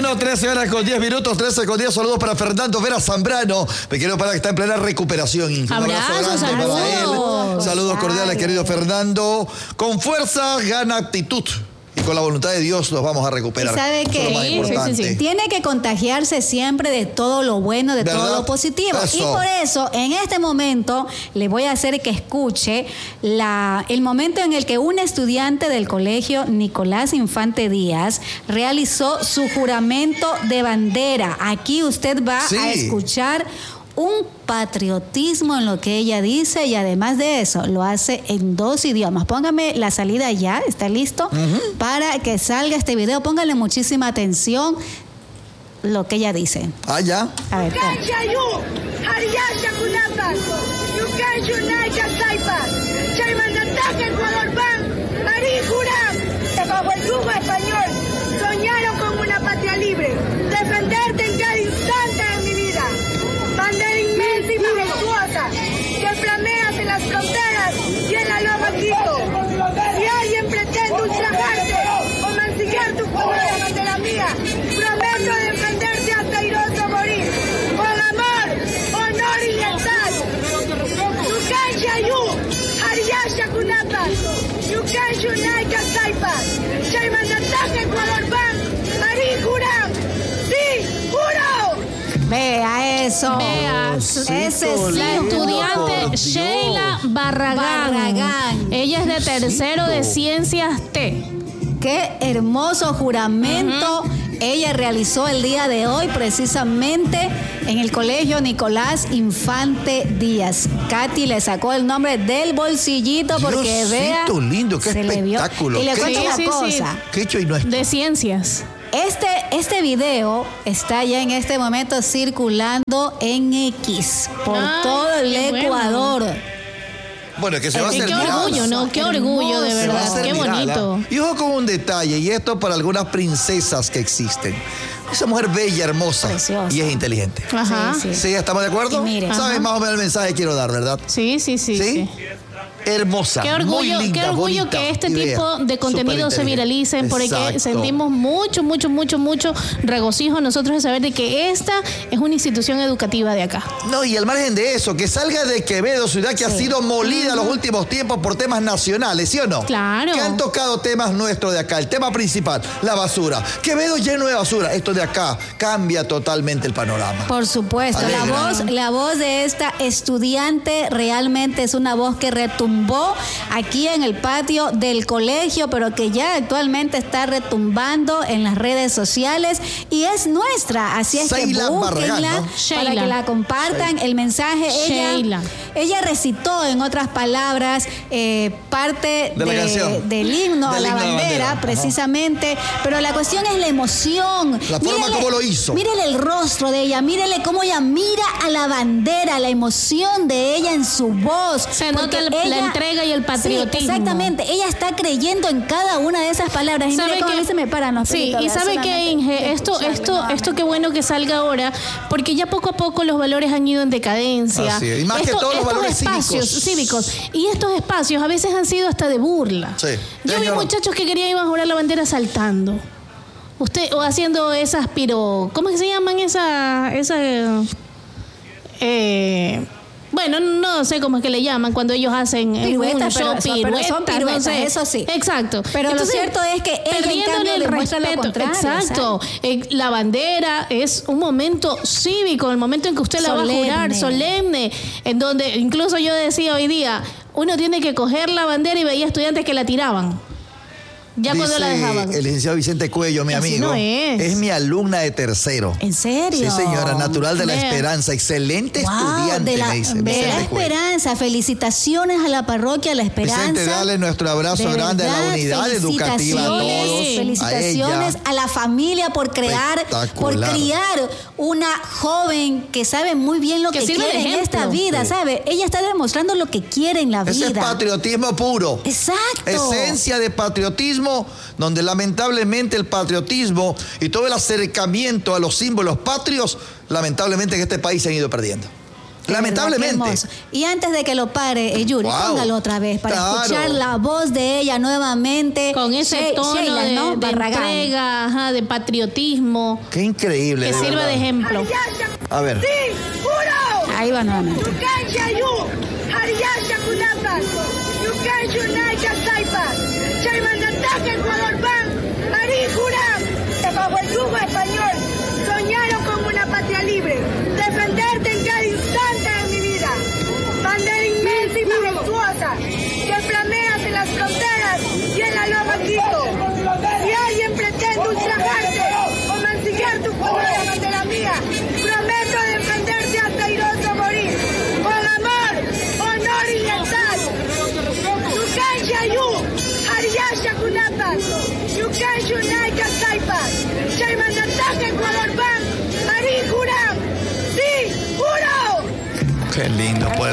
Bueno, 13 horas con 10 minutos, 13 con 10. Saludos para Fernando Vera Zambrano. Me quiero para que está en plena recuperación. Un abrazo grande para él. Saludos cordiales, querido Fernando. Con fuerza, gana actitud. Y con la voluntad de Dios nos vamos a recuperar. ¿Y sabe qué? Sí. Tiene que contagiarse siempre de todo lo bueno, de todo lo positivo. Eso. Y por eso, en este momento, le voy a hacer que escuche el momento en el que un estudiante del colegio Nicolás Infante Díaz realizó su juramento de bandera. Aquí usted va a escuchar un patriotismo en lo que ella dice y además de eso lo hace en 2 idiomas. Póngame la salida ya, ¿está listo? Para que salga este video, póngale muchísima atención lo que ella dice. Ya. A ver. Bajo el yugo español, soñaron con una patria libre, defenderte en cada instante de mi vida. Bandera inmensa y majestuosa, que flameas en las fronteras y en la loma Quito. Si alguien pretende ultrajarte o mancillar tu poder ante la mía, prometo defenderte hasta airoso morir. Con amor, honor y lealtad. Yukan Shayu, Hariyasha Kunapas, Yukan Shunay Kasaipa, Chaymanataje Ecuador Ban, Marí Juram. ¡Sí, juro! Vea eso. Vea. Ese es la estudiante Sheila Barragán. Ella es de tercero de Ciencias T. Qué hermoso juramento ella realizó el día de hoy precisamente en el colegio Nicolás Infante Díaz. Katy le sacó el nombre del bolsillito porque vea. Lindo, qué espectáculo. Y le cuento una cosa. ¿Qué hecho y no es? De ciencias. Este video está ya en este momento circulando en X por todo el Ecuador. Bueno, que se va a hacer qué orgullo, ¿no? Qué orgullo, de verdad. Qué bonito. Y ojo con un detalle, y esto para algunas princesas que existen. Esa mujer bella, hermosa, preciosa, y es inteligente. Ajá. Sí, ¿estamos de acuerdo? ¿Sabes más o menos el mensaje que quiero dar, verdad? Sí. Hermosa, qué orgullo, muy linda, qué orgullo bonita, que este tipo de contenidos se viralicen, porque sentimos mucho regocijo nosotros de saber de que esta es una institución educativa de acá. No, y al margen de eso, que salga de Quevedo, ciudad que ha sido molida en los últimos tiempos por temas nacionales, ¿sí o no? Claro. Que han tocado temas nuestros de acá. El tema principal, la basura. Quevedo lleno de basura. Esto de acá cambia totalmente el panorama. Por supuesto. La voz de esta estudiante realmente es una voz que retumbó aquí en el patio del colegio, pero que ya actualmente está retumbando en las redes sociales y es nuestra. Así es Sheila que búsquenla, ¿no? para que la compartan. El mensaje, ella recitó, en otras palabras, parte del himno a la bandera, precisamente. Pero la cuestión es la emoción. La forma como lo hizo. Mírele el rostro de ella, mírele cómo ella mira a la bandera, la emoción de ella en su voz. Se nota la entrega y el patriotismo. Sí, exactamente. Ella está creyendo en cada una de esas palabras. Y ¿sabe cómo a mí se me paran los pelitos, y sabe que, Inge, esto qué bueno que salga ahora, porque ya poco a poco los valores han ido en decadencia. Así es. Y más que todos los valores cívicos. Y estos espacios a veces han sido hasta de burla. Sí. Yo vi muchachos que querían ir a jurar la bandera saltando. O haciendo esas ¿cómo es que se llaman bueno, no sé cómo es que le llaman cuando ellos hacen piruetas, pero son piruetas, no sé. Eso sí. Exacto. Pero entonces, lo cierto es que ella en cambio el demuestra respeto. Lo contrario. Exacto. La bandera es un momento cívico, el momento en que usted la va a jurar, solemne, en donde incluso yo decía hoy día, uno tiene que coger la bandera y veía estudiantes que la tiraban. Ya cuando la dejaban. El licenciado Vicente Cuello, mi amigo, no es mi alumna de tercero. ¿En serio? Sí, señora, natural de La Esperanza. Excelente estudiante, me dice. De La Esperanza. Felicitaciones a la parroquia La Esperanza. Vicente, dale nuestro abrazo grande a la unidad educativa a todos. Felicitaciones a la familia por criar una joven que sabe muy bien lo que quiere en esta vida, ¿sabe? Ella está demostrando lo que quiere en la vida. Ese es patriotismo puro. Exacto. Esencia de patriotismo, donde lamentablemente el patriotismo y todo el acercamiento a los símbolos patrios, lamentablemente en este país se han ido perdiendo. Lamentablemente. Y antes de que lo pare, Yuri, póngalo otra vez para escuchar la voz de ella nuevamente. Con ese tono Sheila, de entrega, de patriotismo. Qué increíble. Que sirva de ejemplo. A ver. Sí, juro. Ahí va nuevamente. Ecuador